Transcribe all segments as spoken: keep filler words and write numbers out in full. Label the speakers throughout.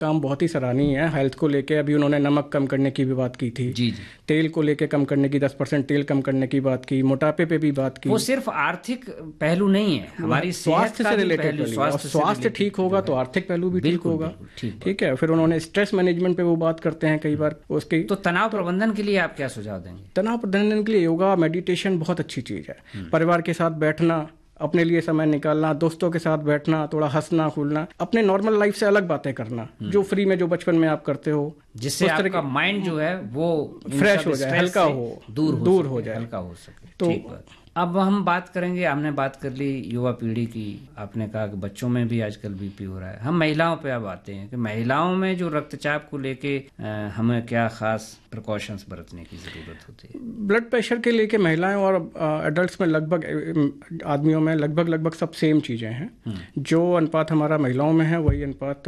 Speaker 1: काम बहुत ही सराहनीय है। हेल्थ को लेके अभी उन्होंने नमक कम करने की भी बात की थी,
Speaker 2: जी जी,
Speaker 1: तेल को लेके कम करने की, दस परसेंट तेल कम करने की बात की, मोटापे पे भी बात की।
Speaker 2: वो सिर्फ आर्थिक पहलू नहीं है, हमारी
Speaker 1: स्वास्थ्य से रिलेटेड पहलू, स्वास्थ्य स्वास्थ्य ठीक होगा तो आर्थिक पहलू भी ठीक होगा। ठीक है, फिर उन्होंने स्ट्रेस मैनेजमेंट पे वो बात करते हैं कई बार उसकी।
Speaker 2: तो तनाव प्रबंधन के लिए आप क्या सुझाव देंगे?
Speaker 1: तनाव प्रबंधन के लिए योगा, मेडिटेशन बहुत अच्छी चीज है। परिवार के साथ बैठना, अपने लिए समय निकालना, दोस्तों के साथ बैठना, थोड़ा हंसना खुलना, अपने नॉर्मल लाइफ से अलग बातें करना जो फ्री में, जो बचपन में आप करते हो,
Speaker 2: जिससे आपका माइंड जो है वो
Speaker 1: फ्रेश हो जाए, हल्का हो,
Speaker 2: दूर हो,
Speaker 1: दूर हो जाए,
Speaker 2: हल्का हो सके। तो अब हम बात करेंगे, हमने बात कर ली युवा पीढ़ी की, आपने कहा कि बच्चों में भी आजकल बीपी हो रहा है। हम महिलाओं पे अब आते हैं कि महिलाओं में जो रक्तचाप को लेके हमें क्या खास प्रिकॉशंस बरतने की जरूरत होती है?
Speaker 1: ब्लड प्रेशर के लेके महिलाएं और एडल्ट्स में लगभग, आदमियों में लगभग लगभग सब सेम चीज़ें हैं। जो अनुपात हमारा महिलाओं में है वही अनुपात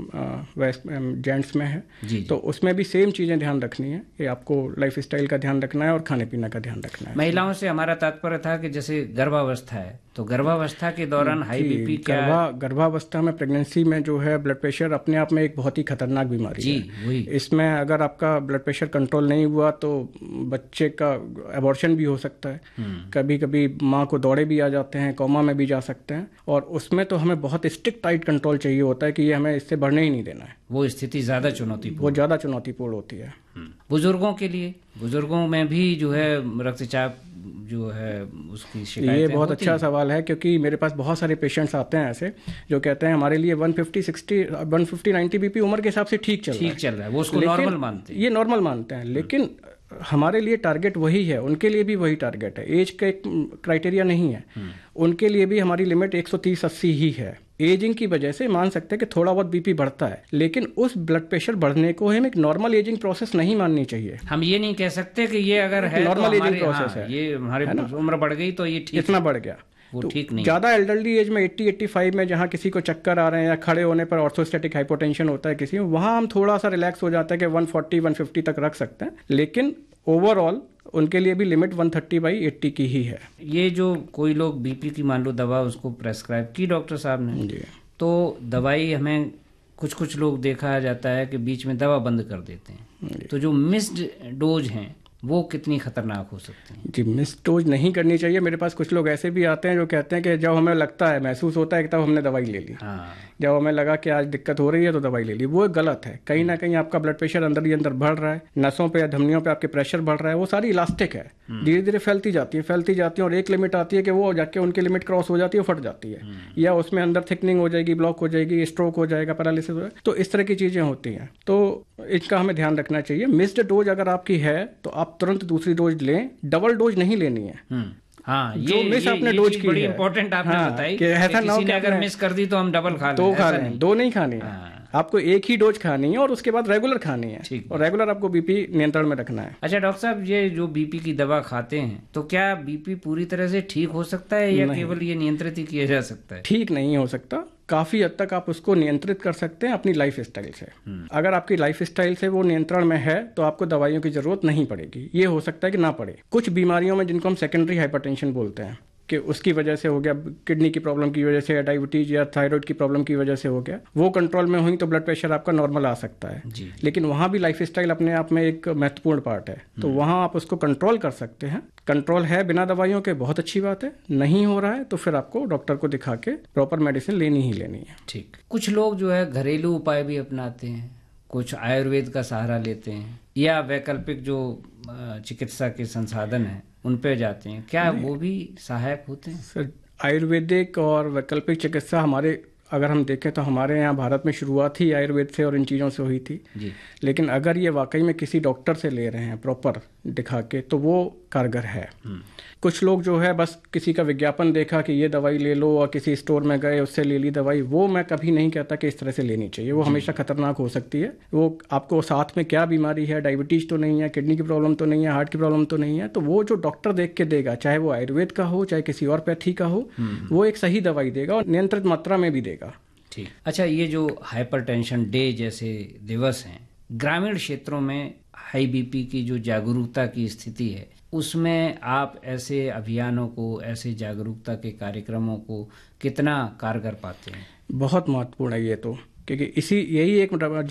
Speaker 1: जेंट्स में है। जी, तो उसमें भी सेम चीज़ें ध्यान रखनी है कि आपको लाइफ स्टाइल का ध्यान रखना है और खाने पीने का ध्यान रखना है।
Speaker 2: महिलाओं से हमारा तात्पर्य था कि जैसे गर्भावस्था है, तो गर्भावस्था के दौरान हाई बीपी क्या?
Speaker 1: गर्भा गर्भावस्था में, प्रेगनेंसी में जो है ब्लड प्रेशर अपने आप में एक बहुत ही खतरनाक बीमारी
Speaker 2: जी,
Speaker 1: है।
Speaker 2: वही।
Speaker 1: इसमें अगर आपका ब्लड प्रेशर कंट्रोल नहीं हुआ तो बच्चे का अबॉर्शन भी हो सकता है। कभी कभी माँ को दौरे भी आ जाते हैं, कोमा में भी जा सकते हैं, और उसमें तो हमें बहुत स्ट्रिक्ट टाइट कंट्रोल चाहिए होता है कि ये हमें इससे बढ़ने ही नहीं देना है।
Speaker 2: वो स्थिति ज्यादा चुनौतीपूर्ण
Speaker 1: वो ज्यादा चुनौतीपूर्ण होती है।
Speaker 2: बुजुर्गों के लिए, बुजुर्गों में भी जो है रक्तचाप जो है उसकी शिकायतें
Speaker 1: ये बहुत अच्छा सवाल है, क्योंकि मेरे पास बहुत सारे पेशेंट्स आते हैं ऐसे जो कहते हैं हमारे लिए एक सौ पचास, साठ, एक सौ पचास, नब्बे बीपी उम्र के हिसाब से ठीक चल रहा है,
Speaker 2: ठीक चल रहा है, वो उसको नॉर्मल मानते हैं,
Speaker 1: ये नॉर्मल मानते हैं। लेकिन हमारे लिए टारगेट वही है, उनके लिए भी वही टारगेट है। एज का एक क्राइटेरिया नहीं है, उनके लिए भी हमारी लिमिट एक सौ तीस अस्सी ही है। एजिंग की वजह से मान सकते हैं कि थोड़ा बहुत बीपी बढ़ता है, लेकिन उस ब्लड प्रेशर बढ़ने को हम एक नॉर्मल एजिंग प्रोसेस नहीं माननी चाहिए।
Speaker 2: हम ये नहीं कह सकते कि ये अगर है
Speaker 1: नॉर्मल एजिंग प्रोसेस है,
Speaker 2: ये हमारी उम्र बढ़ गई तो ये ठीक,
Speaker 1: इतना बढ़ गया
Speaker 2: वो तो ठीक नहीं।
Speaker 1: ज्यादा एल्डरली एज में अस्सी पचासी में जहाँ किसी को चक्कर आ रहे हैं या खड़े होने पर ऑर्थोस्टैटिक हाइपोटेंशन होता है किसी में, वहाँ हम थोड़ा सा रिलैक्स हो जाता है कि एक सौ चालीस, एक सौ पचास तक रख सकते हैं, लेकिन ओवरऑल उनके लिए भी लिमिट एक सौ तीस बाई अस्सी की ही है।
Speaker 2: ये जो कोई लोग बीपी की मान लो दवा उसको प्रेस्क्राइब की डॉक्टर साहब ने जी, तो दवाई हमें कुछ कुछ लोग देखा जाता है कि बीच में दवा बंद कर देते हैं, तो जो मिस्ड डोज हैं वो कितनी खतरनाक हो सकती है?
Speaker 1: जी, मिस डोज नहीं करनी चाहिए। मेरे पास कुछ लोग ऐसे भी आते हैं जो कहते हैं कि जब हमें लगता है, महसूस होता है कि तब हमने दवाई ले ली। हाँ। जब हमें लगा कि आज दिक्कत हो रही है तो दवाई ले ली। वो गलत है। कहीं ना कहीं आपका ब्लड प्रेशर अंदर ही अंदर बढ़ रहा है, नसों पे या धमनियों पे आपके प्रेशर बढ़ रहा है, वो सारी इलास्टिक है, धीरे धीरे फैलती जाती है फैलती जाती है और एक लिमिट आती है कि वो जाके उनकी लिमिट क्रॉस हो जाती है, फट जाती है, या उसमें अंदर थिकनिंग हो जाएगी, ब्लॉक हो जाएगी, स्ट्रोक हो जाएगा, पैरालिसिस हो जाएगा। तो इस तरह की चीजें होती हैं, तो इसका हमें ध्यान रखना चाहिए। मिस्ड डोज अगर आपकी है तो आप तुरंत दूसरी डोज लें, डबल डोज नहीं लेनी है।
Speaker 2: हाँ,
Speaker 1: जो
Speaker 2: ये,
Speaker 1: मिस
Speaker 2: ये,
Speaker 1: आपने
Speaker 2: ये
Speaker 1: डोज की
Speaker 2: बड़ी
Speaker 1: है,
Speaker 2: इंपॉर्टेंट आपने
Speaker 1: हाँ,
Speaker 2: बताई
Speaker 1: कि ऐसा ना हो कि
Speaker 2: अगर मिस कर दी तो हम डबल खा
Speaker 1: दो खा लें, दो नहीं खानी है। हाँ। आपको एक ही डोज खानी है और उसके बाद रेगुलर खानी है, और रेगुलर आपको बीपी नियंत्रण में रखना है।
Speaker 2: अच्छा डॉक्टर साहब, ये जो बीपी की दवा खाते हैं तो क्या बीपी पूरी तरह से ठीक हो सकता है या केवल ये नियंत्रित ही किया जा सकता है?
Speaker 1: ठीक नहीं हो सकता, काफी हद तक आप उसको नियंत्रित कर सकते हैं अपनी लाइफ स्टाइल से। अगर आपकी लाइफ स्टाइल से वो नियंत्रण में है तो आपको दवाइयों की जरूरत नहीं पड़ेगी। ये हो सकता है कि ना पड़े। कुछ बीमारियों में जिनको हम सेकेंडरी हाइपरटेंशन बोलते हैं कि उसकी वजह से हो गया, किडनी की प्रॉब्लम की वजह से या डायबिटीज या थायराइड की प्रॉब्लम की वजह से हो गया, वो कंट्रोल में हुई तो ब्लड प्रेशर आपका नॉर्मल आ सकता है जी। लेकिन वहाँ भी लाइफ स्टाइल अपने आप में एक महत्वपूर्ण पार्ट है, तो वहाँ आप उसको कंट्रोल कर सकते हैं। कंट्रोल है बिना दवाइयों के, बहुत अच्छी बात है। नहीं हो रहा है तो फिर आपको डॉक्टर को दिखा के प्रॉपर मेडिसिन लेनी ही लेनी है।
Speaker 2: ठीक। कुछ लोग जो है घरेलू उपाय भी अपनाते हैं, कुछ आयुर्वेद का सहारा लेते हैं, या वैकल्पिक जो चिकित्सा के संसाधन हैं उन पे जाते हैं, क्या वो भी सहायक होते हैं?
Speaker 1: सर, आयुर्वेदिक और वैकल्पिक चिकित्सा हमारे, अगर हम देखें तो हमारे यहाँ भारत में शुरुआत ही आयुर्वेद से और इन चीज़ों से हुई थी जी। लेकिन अगर ये वाकई में किसी डॉक्टर से ले रहे हैं प्रॉपर दिखा के तो वो कारगर है। कुछ लोग जो है बस किसी का विज्ञापन देखा कि ये दवाई ले लो और किसी स्टोर में गए उससे ले ली दवाई, वो मैं कभी नहीं कहता कि इस तरह से लेनी चाहिए। वो हमेशा खतरनाक हो सकती है। वो आपको साथ में क्या बीमारी है, डायबिटीज तो नहीं है, किडनी की प्रॉब्लम तो नहीं है, हार्ट की प्रॉब्लम तो नहीं है, तो वो जो डॉक्टर देख के देगा, चाहे वो आयुर्वेद का हो चाहे किसी और पैथी का हो, वो एक सही दवाई देगा और नियंत्रित मात्रा में भी देगा।
Speaker 2: ठीक। अच्छा, ये जो हाइपरटेंशन डे जैसे दिवस हैं, ग्रामीण क्षेत्रों में हाई बीपी की जो जागरूकता की स्थिति है, उसमें आप ऐसे अभियानों को, ऐसे जागरूकता के कार्यक्रमों को कितना कारगर पाते हैं?
Speaker 1: बहुत महत्वपूर्ण है ये तो, क्योंकि इसी यही एक